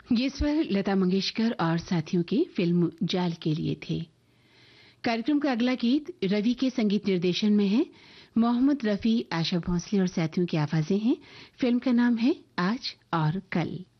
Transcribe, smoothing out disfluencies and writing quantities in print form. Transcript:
ये स्वर लता मंगेशकर और साथियों की फिल्म जाल के लिए थे। कार्यक्रम का अगला गीत रवि के संगीत निर्देशन में है। मोहम्मद रफी, आशा भोसले और साथियों की आवाजें हैं। फिल्म का नाम है आज और कल।